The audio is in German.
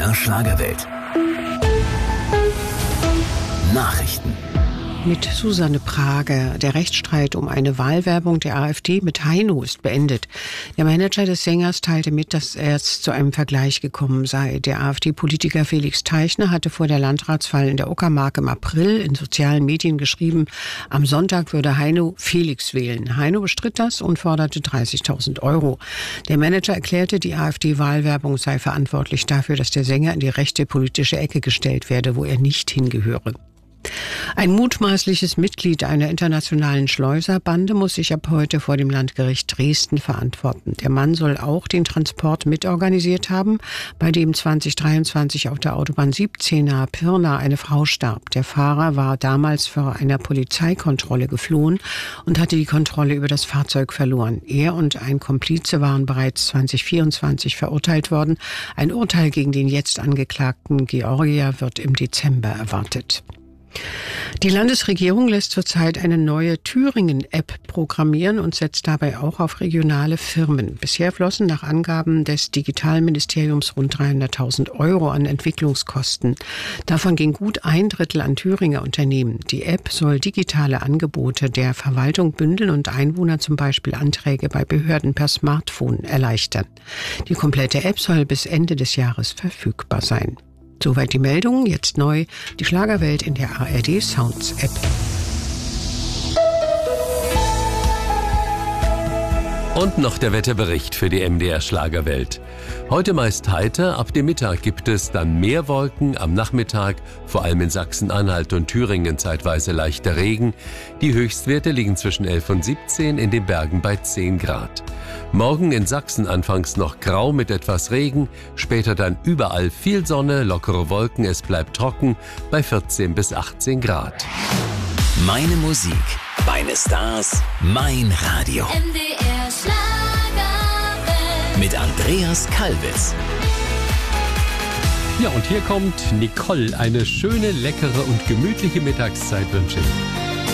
MDR Schlagerwelt. Nachrichten. Mit Susanne Prager. Der Rechtsstreit um eine Wahlwerbung der AfD mit Heino ist beendet. Der Manager des Sängers teilte mit, dass es zu einem Vergleich gekommen sei. Der AfD-Politiker Felix Teichner hatte vor der Landratswahl in der Uckermark im April in sozialen Medien geschrieben, am Sonntag würde Heino Felix wählen. Heino bestritt das und forderte 30.000 €. Der Manager erklärte, die AfD-Wahlwerbung sei verantwortlich dafür, dass der Sänger in die rechte politische Ecke gestellt werde, wo er nicht hingehöre. Ein mutmaßliches Mitglied einer internationalen Schleuserbande muss sich ab heute vor dem Landgericht Dresden verantworten. Der Mann soll auch den Transport mitorganisiert haben, bei dem 2023 auf der Autobahn 17 nahe Pirna eine Frau starb. Der Fahrer war damals vor einer Polizeikontrolle geflohen und hatte die Kontrolle über das Fahrzeug verloren. Er und ein Komplize waren bereits 2024 verurteilt worden. Ein Urteil gegen den jetzt Angeklagten Georgier wird im Dezember erwartet. Die Landesregierung lässt zurzeit eine neue Thüringen-App programmieren und setzt dabei auch auf regionale Firmen. Bisher flossen nach Angaben des Digitalministeriums rund 300.000 € an Entwicklungskosten. Davon ging gut ein Drittel an Thüringer Unternehmen. Die App soll digitale Angebote der Verwaltung bündeln und Einwohner zum Beispiel Anträge bei Behörden per Smartphone erleichtern. Die komplette App soll bis Ende des Jahres verfügbar sein. Soweit die Meldungen, jetzt neu die Schlagerwelt in der ARD Sounds App. Und noch der Wetterbericht für die MDR Schlagerwelt. Heute meist heiter, ab dem Mittag gibt es dann mehr Wolken, am Nachmittag vor allem in Sachsen-Anhalt und Thüringen zeitweise leichter Regen. Die Höchstwerte liegen zwischen 11 und 17, in den Bergen bei 10 Grad. Morgen in Sachsen anfangs noch grau mit etwas Regen, später dann überall viel Sonne, lockere Wolken, es bleibt trocken bei 14 bis 18 Grad. Meine Musik, meine Stars, mein Radio. MDR Schlagerwelt. Mit Andreas Kalbitz. Ja, und hier kommt Nicole. Eine schöne, leckere und gemütliche Mittagszeit wünsche ich.